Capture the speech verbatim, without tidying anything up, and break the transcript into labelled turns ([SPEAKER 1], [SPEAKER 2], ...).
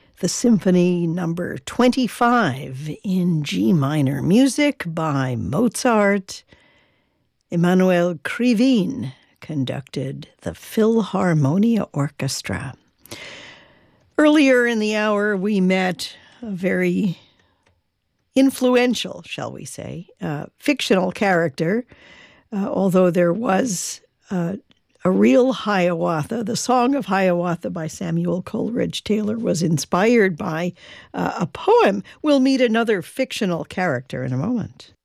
[SPEAKER 1] the Symphony Number twenty-five in G minor, music by Mozart. Emanuel Krivine conducted the Philharmonia Orchestra. Earlier in the hour, we met a very influential, shall we say, uh, fictional character, uh, although there was uh, a real Hiawatha. The Song of Hiawatha by Samuel Coleridge Taylor was inspired by uh, a poem. We'll meet another fictional character in a moment.